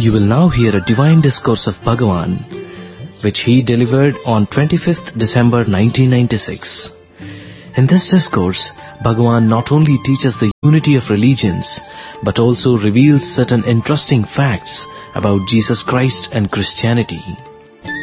You will now hear a divine discourse of Bhagavan, which he delivered on 25th December 1996. In this discourse, Bhagavan not only teaches the unity of religions, but also reveals certain interesting facts about Jesus Christ and Christianity.